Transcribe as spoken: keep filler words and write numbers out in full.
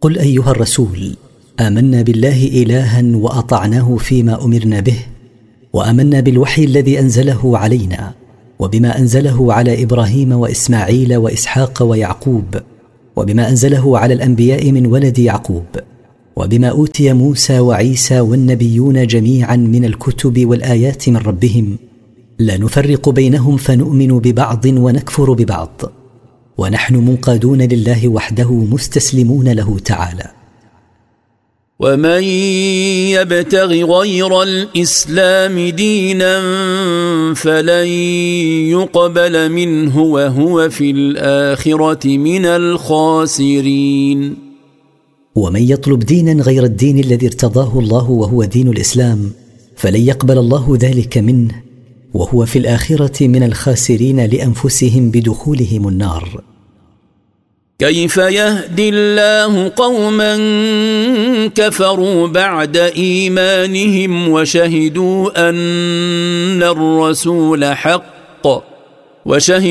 قل أيها الرسول: آمنا بالله إلها وأطعناه فيما أمرنا به، وآمنا بالوحي الذي أنزله علينا وبما أنزله على إبراهيم وإسماعيل وإسحاق ويعقوب، وبما أنزله على الأنبياء من ولد يعقوب، وبما أوتي موسى وعيسى والنبيون جميعا من الكتب والآيات من ربهم، لا نفرق بينهم فنؤمن ببعض ونكفر ببعض، ونحن منقادون لله وحده مستسلمون له تعالى. ومن يبتغ غير الإسلام دينا فلن يقبل منه وهو في الآخرة من الخاسرين. ومن يطلب دينا غير الدين الذي ارتضاه الله وهو دين الإسلام فلن يقبل الله ذلك منه وهو في الآخرة من الخاسرين لأنفسهم بدخولهم النار. كيف يهدي الله قوما كفروا بعد إيمانهم وشهدوا أن الرسول حق وشهدوا